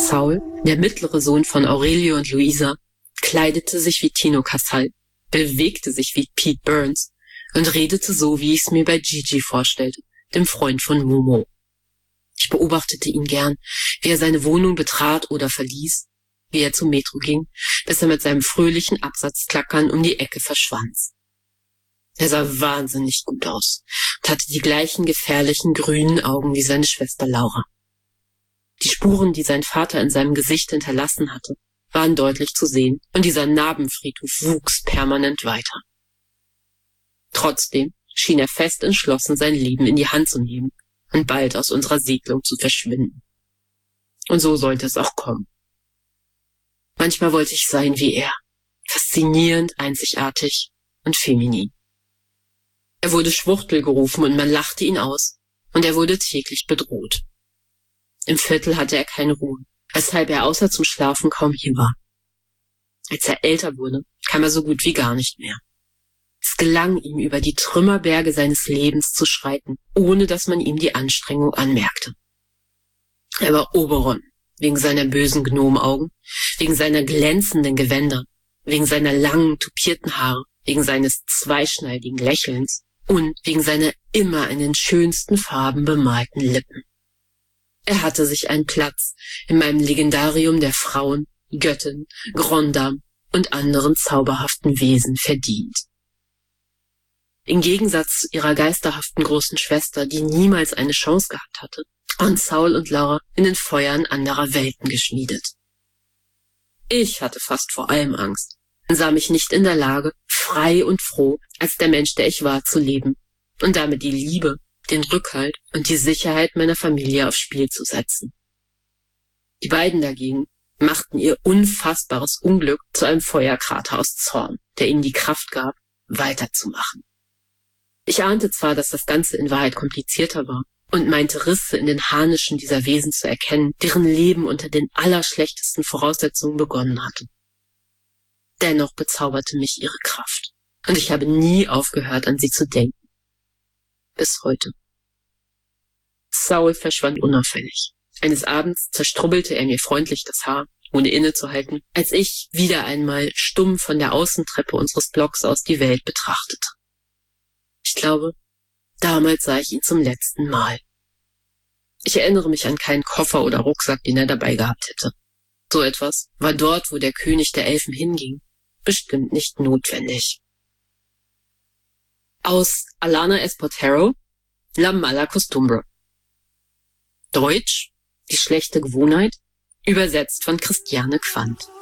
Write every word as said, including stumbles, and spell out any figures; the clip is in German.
Saul, der mittlere Sohn von Aurelio und Luisa, kleidete sich wie Tino Casal, bewegte sich wie Pete Burns und redete so, wie ich es mir bei Gigi vorstellte, dem Freund von Momo. Ich beobachtete ihn gern, wie er seine Wohnung betrat oder verließ, wie er zum Metro ging, bis er mit seinem fröhlichen Absatzklackern um die Ecke verschwand. Er sah wahnsinnig gut aus und hatte die gleichen gefährlichen grünen Augen wie seine Schwester Laura. Die Spuren, die sein Vater in seinem Gesicht hinterlassen hatte, waren deutlich zu sehen und dieser Narbenfriedhof wuchs permanent weiter. Trotzdem schien er fest entschlossen, sein Leben in die Hand zu nehmen und bald aus unserer Siedlung zu verschwinden. Und so sollte es auch kommen. Manchmal wollte ich sein wie er, faszinierend, einzigartig und feminin. Er wurde Schwuchtel gerufen und man lachte ihn aus, und er wurde täglich bedroht. Im Viertel hatte er keine Ruhe, weshalb er außer zum Schlafen kaum hier war. Als er älter wurde, kam er so gut wie gar nicht mehr. Es gelang ihm, über die Trümmerberge seines Lebens zu schreiten, ohne dass man ihm die Anstrengung anmerkte. Er war Oberon, wegen seiner bösen Gnomaugen, wegen seiner glänzenden Gewänder, wegen seiner langen, tupierten Haare, wegen seines zweischneidigen Lächelns und wegen seiner immer in den schönsten Farben bemalten Lippen. Er hatte sich einen Platz in meinem Legendarium der Frauen, Göttin, Grand Dame und anderen zauberhaften Wesen verdient. Im Gegensatz zu ihrer geisterhaften großen Schwester, die niemals eine Chance gehabt hatte, waren Saul und Laura in den Feuern anderer Welten geschmiedet. Ich hatte fast vor allem Angst und sah mich nicht in der Lage, frei und froh als der Mensch, der ich war, zu leben und damit die Liebe, den Rückhalt und die Sicherheit meiner Familie aufs Spiel zu setzen. Die beiden dagegen machten ihr unfassbares Unglück zu einem Feuerkrater aus Zorn, der ihnen die Kraft gab, weiterzumachen. Ich ahnte zwar, dass das Ganze in Wahrheit komplizierter war und meinte Risse in den Harnischen dieser Wesen zu erkennen, deren Leben unter den allerschlechtesten Voraussetzungen begonnen hatte. Dennoch bezauberte mich ihre Kraft, und ich habe nie aufgehört, an sie zu denken. Bis heute. Saul verschwand unauffällig. Eines Abends zerstrubbelte er mir freundlich das Haar, ohne innezuhalten, als ich wieder einmal stumm von der Außentreppe unseres Blocks aus die Welt betrachtete. Ich glaube, damals sah ich ihn zum letzten Mal. Ich erinnere mich an keinen Koffer oder Rucksack, den er dabei gehabt hätte. So etwas war dort, wo der König der Elfen hinging, bestimmt nicht notwendig. Aus Alana Espartero, La Mala Costumbre. Deutsch, die schlechte Gewohnheit, übersetzt von Christiane Quandt.